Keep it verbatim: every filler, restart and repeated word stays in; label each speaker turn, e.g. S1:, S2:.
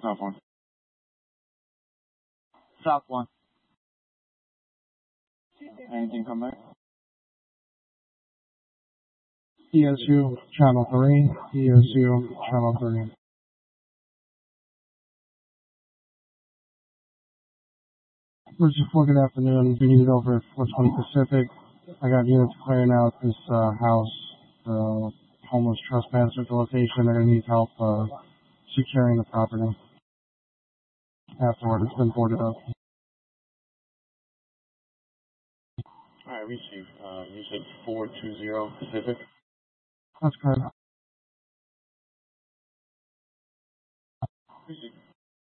S1: South one.
S2: South one.
S1: Anything come back?
S3: E S U, Channel three. E S U, Channel three. Bridge four, good afternoon. We need it over at four twenty Pacific. I got units clearing out this uh, house, the homeless trespassers location. They're going to need help uh, securing the property afterward. It's been boarded up.
S1: All right, receive. Uh, you said four two zero Pacific?
S3: That's correct.
S1: Receive.